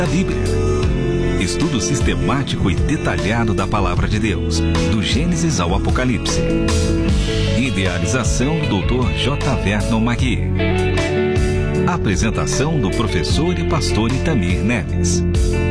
da Bíblia. Estudo sistemático e detalhado da Palavra de Deus, do Gênesis ao Apocalipse. Idealização do Dr. J. Vernon Magui. Apresentação do professor e pastor Itamir Neves.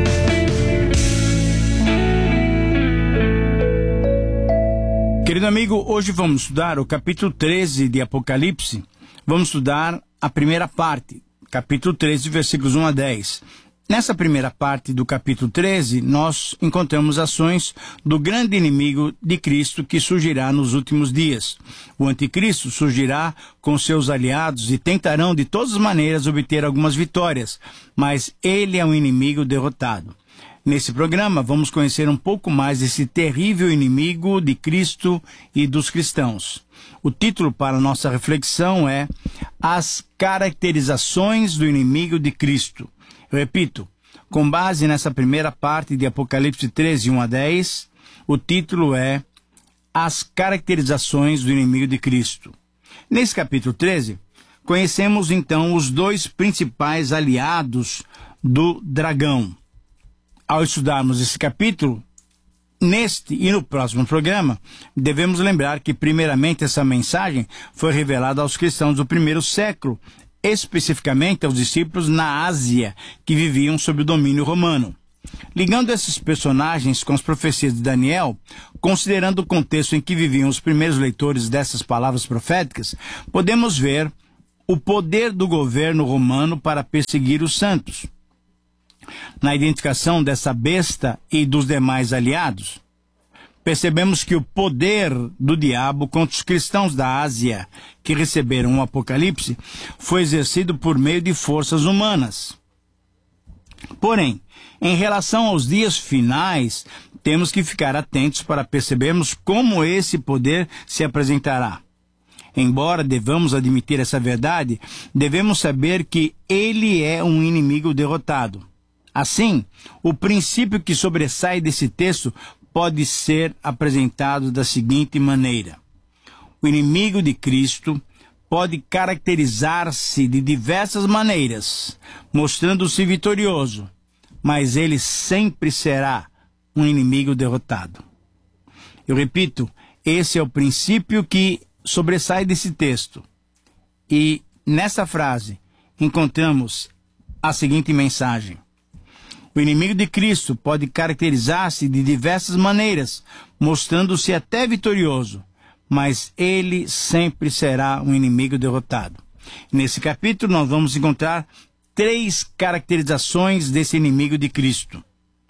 Querido amigo, hoje vamos estudar o capítulo 13 de Apocalipse. Vamos estudar a primeira parte, capítulo 13, versículos 1 a 10. Nessa primeira parte do capítulo 13, nós encontramos ações do grande inimigo de Cristo que surgirá nos últimos dias. O anticristo surgirá com seus aliados e tentarão de todas as maneiras obter algumas vitórias, mas ele é um inimigo derrotado. Nesse programa, vamos conhecer um pouco mais desse terrível inimigo de Cristo e dos cristãos. O título para a nossa reflexão é As Caracterizações do Inimigo de Cristo. Eu repito, com base nessa primeira parte de Apocalipse 13, 1 a 10, o título é As Caracterizações do Inimigo de Cristo. Nesse capítulo 13, conhecemos então os dois principais aliados do dragão. Ao estudarmos esse capítulo, neste e no próximo programa, devemos lembrar que, primeiramente, essa mensagem foi revelada aos cristãos do primeiro século, especificamente aos discípulos na Ásia, que viviam sob o domínio romano. Ligando esses personagens com as profecias de Daniel, considerando o contexto em que viviam os primeiros leitores dessas palavras proféticas, podemos ver o poder do governo romano para perseguir os santos. Na identificação dessa besta e dos demais aliados, percebemos que o poder do diabo contra os cristãos da Ásia que receberam o Apocalipse foi exercido por meio de forças humanas. Porém, em relação aos dias finais, temos que ficar atentos para percebermos como esse poder se apresentará. Embora devamos admitir essa verdade, devemos saber que ele é um inimigo derrotado. Assim, o princípio que sobressai desse texto pode ser apresentado da seguinte maneira: o inimigo de Cristo pode caracterizar-se de diversas maneiras, mostrando-se vitorioso, mas ele sempre será um inimigo derrotado. Eu repito, esse é o princípio que sobressai desse texto. E nessa frase encontramos a seguinte mensagem: o inimigo de Cristo pode caracterizar-se de diversas maneiras, mostrando-se até vitorioso, mas ele sempre será um inimigo derrotado. Nesse capítulo, nós vamos encontrar 3 caracterizações desse inimigo de Cristo.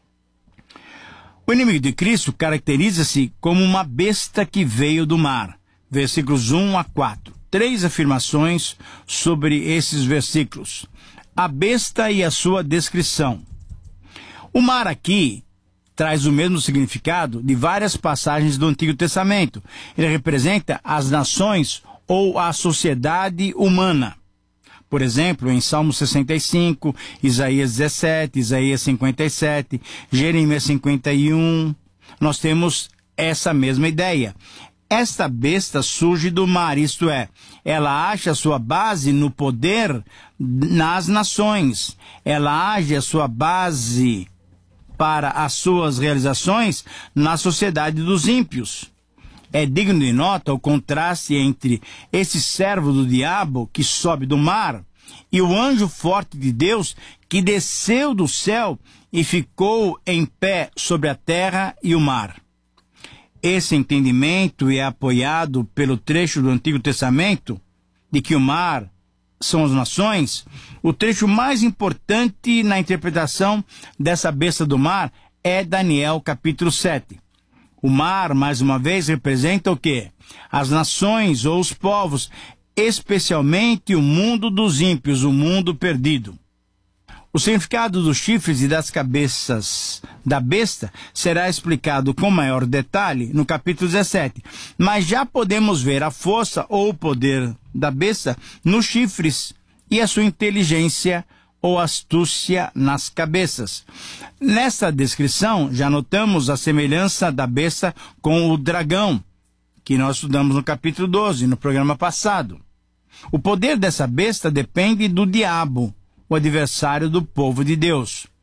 O inimigo de Cristo caracteriza-se como uma besta que veio do mar. Versículos 1 a 4. 3 afirmações sobre esses versículos. A besta e a sua descrição. O mar aqui traz o mesmo significado de várias passagens do Antigo Testamento. Ele representa as nações ou a sociedade humana. Por exemplo, em Salmo 65, Isaías 17, Isaías 57, Jeremias 51, nós temos essa mesma ideia. Esta besta surge do mar, isto é, ela acha sua base no poder nas nações. Ela age a sua base para as suas realizações na sociedade dos ímpios. É digno de nota o contraste entre esse servo do diabo que sobe do mar e o anjo forte de Deus que desceu do céu e ficou em pé sobre a terra e o mar. Esse entendimento é apoiado pelo trecho do Antigo Testamento de que o mar são as nações. O trecho mais importante na interpretação dessa besta do mar é Daniel capítulo 7. O mar, mais uma vez, representa o quê? As nações ou os povos, especialmente o mundo dos ímpios, o mundo perdido. O significado dos chifres e das cabeças da besta será explicado com maior detalhe no capítulo 17, mas já podemos ver a força ou o poder da besta nos chifres e a sua inteligência ou astúcia nas cabeças. Nessa descrição, já notamos a semelhança da besta com o dragão, que nós estudamos no capítulo 12, no programa passado. O poder dessa besta depende do diabo, o adversário do povo de Deus.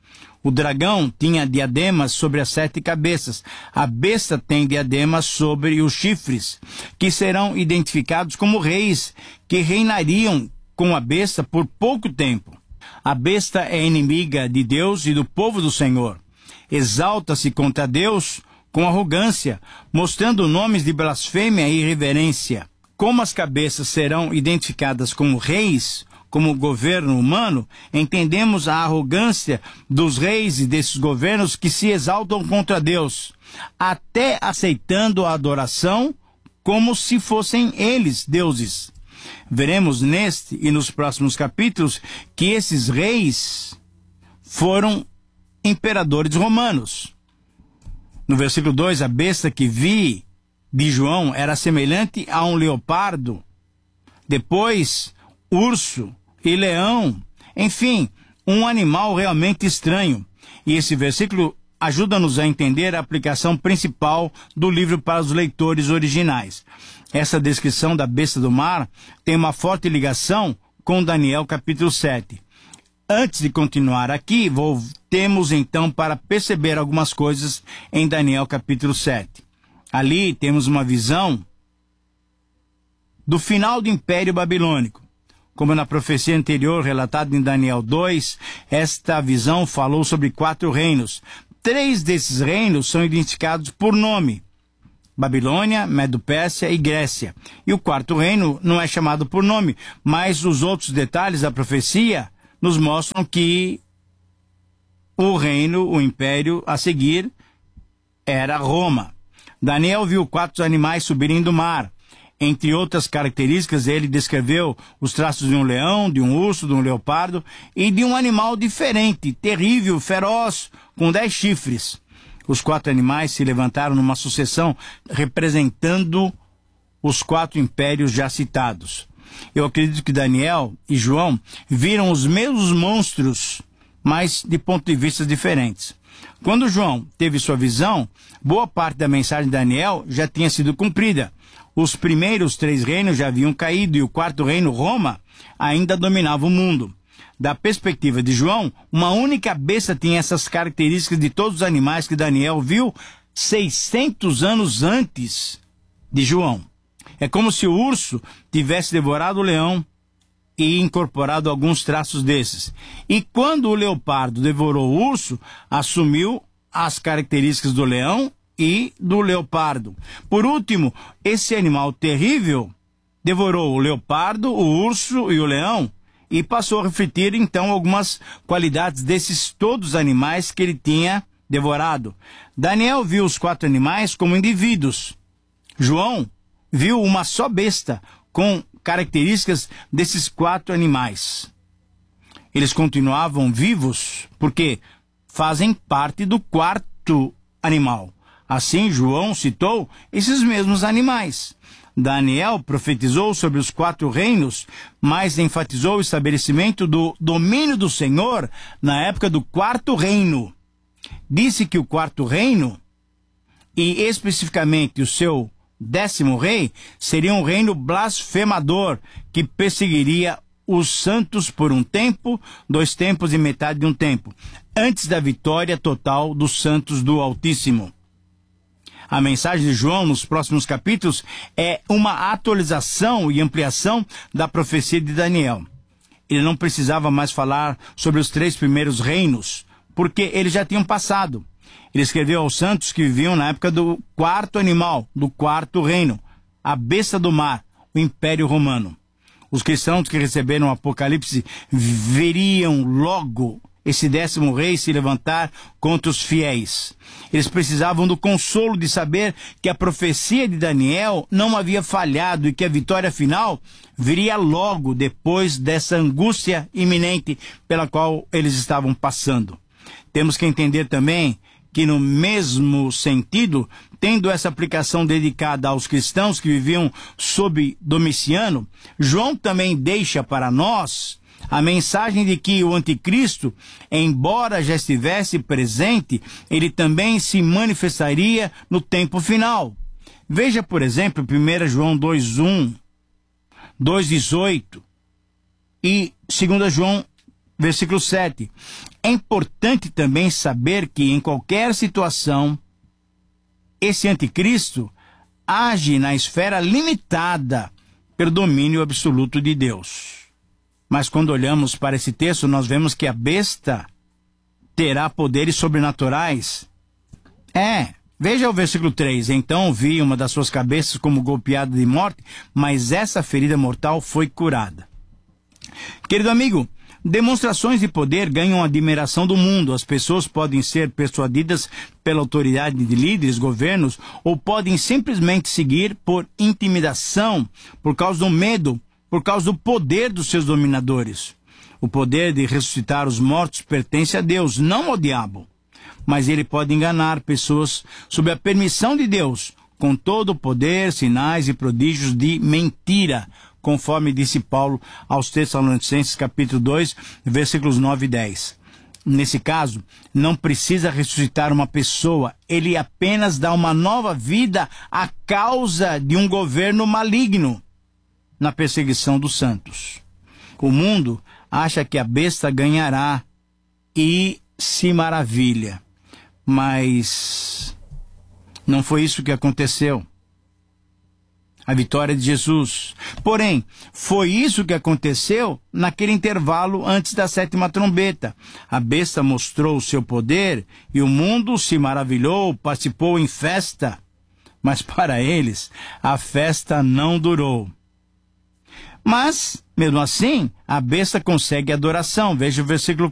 O dragão tinha diademas sobre as 7 cabeças. A besta tem diademas sobre os chifres, que serão identificados como reis, que reinariam com a besta por pouco tempo. A besta é inimiga de Deus e do povo do Senhor. Exalta-se contra Deus com arrogância, mostrando nomes de blasfêmia e irreverência. Como as cabeças serão identificadas como reis, como governo humano, entendemos a arrogância dos reis e desses governos que se exaltam contra Deus, até aceitando a adoração como se fossem eles deuses. Veremos neste e nos próximos capítulos que esses reis foram imperadores romanos. No versículo 2, a besta que vi de João era semelhante a um leopardo, depois urso e leão, enfim, um animal realmente estranho. E esse versículo ajuda-nos a entender a aplicação principal do livro para os leitores originais. Essa descrição da besta do mar tem uma forte ligação com Daniel capítulo 7. Antes de continuar aqui, voltemos então para perceber algumas coisas em Daniel capítulo 7. Ali temos uma visão do final do Império Babilônico. Como na profecia anterior relatada em Daniel 2, esta visão falou sobre 4 reinos. 3 desses reinos são identificados por nome: Babilônia, Medo-Pérsia e Grécia. E o 4º reino não é chamado por nome, mas os outros detalhes da profecia nos mostram que o reino, o império a seguir, era Roma. Daniel viu 4 animais subirem do mar. Entre outras características, ele descreveu os traços de um leão, de um urso, de um leopardo e de um animal diferente, terrível, feroz, com 10 chifres. Os 4 animais se levantaram numa sucessão representando os 4 impérios já citados. Eu acredito que Daniel e João viram os mesmos monstros, mas de pontos de vista diferentes. Quando João teve sua visão, boa parte da mensagem de Daniel já tinha sido cumprida. Os primeiros 3 reinos já haviam caído e o 4º reino, Roma, ainda dominava o mundo. Da perspectiva de João, uma única besta tinha essas características de todos os animais que Daniel viu 600 anos antes de João. É como se o urso tivesse devorado o leão e incorporado alguns traços desses. E quando o leopardo devorou o urso, assumiu as características do leão e do leopardo. Por último, esse animal terrível devorou o leopardo, o urso e o leão e passou a refletir então algumas qualidades desses todos os animais que ele tinha devorado. Daniel viu os 4 animais como indivíduos. João viu uma só besta com características desses 4 animais. Eles continuavam vivos porque fazem parte do 4º animal. Assim, João citou esses mesmos animais. Daniel profetizou sobre os 4 reinos, mas enfatizou o estabelecimento do domínio do Senhor na época do 4º reino. Disse que o 4º reino, e especificamente o seu 10º rei, seria um reino blasfemador que perseguiria os santos por um tempo, 2 tempos e metade de um tempo, antes da vitória total dos santos do Altíssimo. A mensagem de João nos próximos capítulos é uma atualização e ampliação da profecia de Daniel. Ele não precisava mais falar sobre os 3 primeiros reinos, porque eles já tinham passado. Ele escreveu aos santos que viviam na época do 4º animal, do 4º reino, a besta do mar, o Império Romano. Os cristãos que receberam o Apocalipse veriam logo esse 10º rei se levantar contra os fiéis. Eles precisavam do consolo de saber que a profecia de Daniel não havia falhado e que a vitória final viria logo depois dessa angústia iminente pela qual eles estavam passando. Temos que entender também que, no mesmo sentido, tendo essa aplicação dedicada aos cristãos que viviam sob Domiciano, João também deixa para nós a mensagem de que o anticristo, embora já estivesse presente, ele também se manifestaria no tempo final. Veja, por exemplo, 1 João 2:1, 2:18 e 2 João Versículo 7. É importante também saber que em qualquer situação, esse anticristo age na esfera limitada pelo domínio absoluto de Deus. Mas quando olhamos para esse texto, nós vemos que a besta terá poderes sobrenaturais. Veja o versículo 3. Então vi uma das suas cabeças como golpeada de morte, mas essa ferida mortal foi curada. Querido amigo, demonstrações de poder ganham a admiração do mundo. As pessoas podem ser persuadidas pela autoridade de líderes, governos, ou podem simplesmente seguir por intimidação, por causa do medo, por causa do poder dos seus dominadores. O poder de ressuscitar os mortos pertence a Deus, não ao diabo. Mas ele pode enganar pessoas sob a permissão de Deus, com todo o poder, sinais e prodígios de mentira, conforme disse Paulo aos Tessalonicenses, capítulo 2, versículos 9 e 10. Nesse caso, não precisa ressuscitar uma pessoa, ele apenas dá uma nova vida à causa de um governo maligno na perseguição dos santos. O mundo acha que a besta ganhará e se maravilha, mas não foi isso que aconteceu. A vitória de Jesus. Porém, foi isso que aconteceu naquele intervalo antes da 7ª trombeta. A besta mostrou o seu poder e o mundo se maravilhou, participou em festa. Mas para eles, a festa não durou. Mas, mesmo assim, a besta consegue adoração. Veja o versículo